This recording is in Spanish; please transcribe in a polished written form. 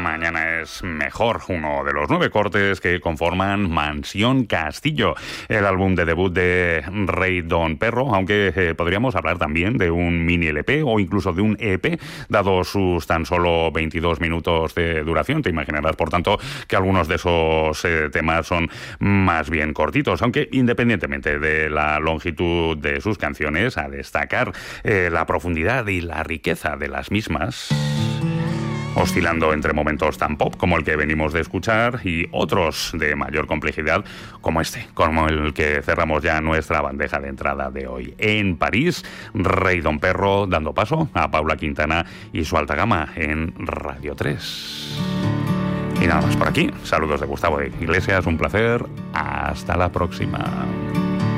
Mañana es mejor, uno de los 9 cortes que conforman Mansión Castillo, el álbum de debut de Rey Don Perro, aunque podríamos hablar también de un mini LP o incluso de un EP, dado sus tan solo 22 minutos de duración. Te imaginarás, por tanto, que algunos de esos temas son más bien cortitos, aunque independientemente de la longitud de sus canciones, a destacar la profundidad y la riqueza de las mismas, oscilando entre momentos tan pop como el que venimos de escuchar y otros de mayor complejidad como este, como el que cerramos ya nuestra bandeja de entrada de hoy. En París, Rey Don Perro dando paso a Paula Quintana y su alta gama en Radio 3. Y nada más por aquí. Saludos de Gustavo Iglesias, un placer. Hasta la próxima.